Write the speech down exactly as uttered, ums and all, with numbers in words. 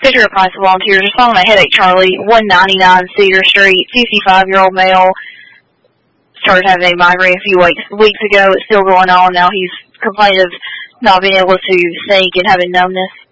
Fisher Price Volunteer, just following a headache, Charlie, one ninety-nine Cedar Street, fifty-five-year-old male, started having a migraine a few weeks, weeks ago. It's still going on. Now he's complaining of not being able to think and having numbness.